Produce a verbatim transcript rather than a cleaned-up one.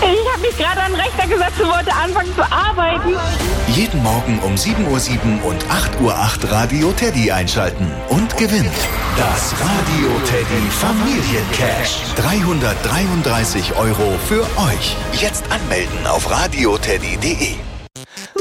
Ich habe mich gerade an den Rechner gesetzt und wollte anfangen zu arbeiten. Jeden Morgen um sieben Uhr sieben und acht Uhr acht Radio Teddy einschalten und gewinnen. Das Radio Teddy Familiencash. dreihundertdreiunddreißig Euro für euch. Jetzt anmelden auf radioteddy punkt de.